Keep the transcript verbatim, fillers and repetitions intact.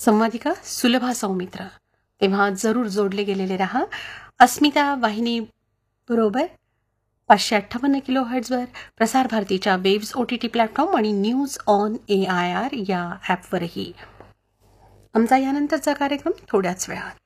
संवादिका सुलभा सौमित्र. तेव्हा जरूर जोडले गेलेले रहा अस्मिता वाहिनी बरोबर पाचशे अठ्ठावन्न किलो हर्ट्झवर, प्रसार भारतीच्या waves O T T platform आणि news on A I R या ॲपवरही. आमचा यानंतरचा कार्यक्रम थोड्याच वेळात.